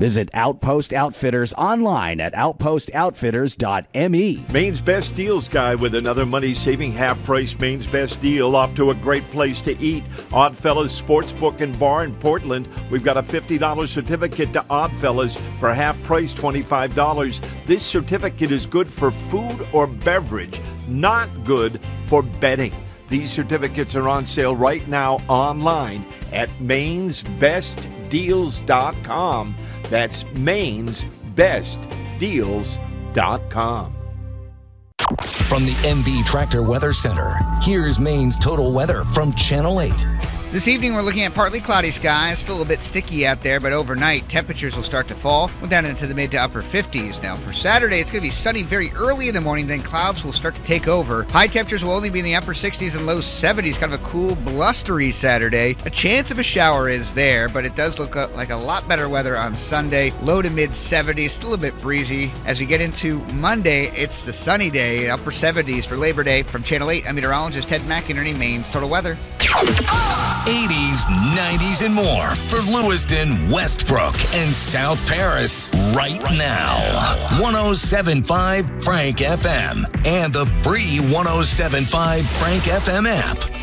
Visit Outpost Outfitters online at outpostoutfitters.me. Maine's Best Deals guy with another money-saving half-price Maine's Best Deal. Off to a great place to eat. Oddfellas Sportsbook and Bar in Portland. We've got a $50 certificate to Oddfellas for half price, $25. This certificate is good for food or beverage, not good for betting. These certificates are on sale right now online at mainsbestdeals.com. That's mainsbestdeals.com. From the MB Tractor Weather Center, here's Maine's total weather from Channel 8. This evening, we're looking at partly cloudy skies, still a bit sticky out there, but overnight, temperatures will start to fall. We're down into the mid to upper 50s. Now, for Saturday, it's going to be sunny very early in the morning, then clouds will start to take over. High temperatures will only be in the upper 60s and low 70s, kind of a cool, blustery Saturday. A chance of a shower is there, but it does look like a lot better weather on Sunday. Low to mid 70s, still a bit breezy. As we get into Monday, it's the sunny day, upper 70s for Labor Day. From Channel 8, I'm meteorologist Ted McInerney, Maine's Total Weather. 80s, 90s, and more for Lewiston, Westbrook, and South Paris right now. 107.5 Frank FM and the free 107.5 Frank FM app.